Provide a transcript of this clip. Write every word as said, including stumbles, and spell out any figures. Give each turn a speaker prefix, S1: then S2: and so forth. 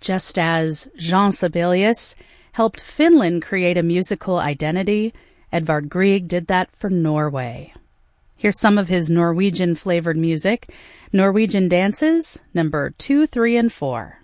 S1: Just as Jean Sibelius helped Finland create a musical identity, Edvard Grieg did that for Norway. Here's some of his Norwegian-flavored music. Norwegian Dances, number two, three, and four.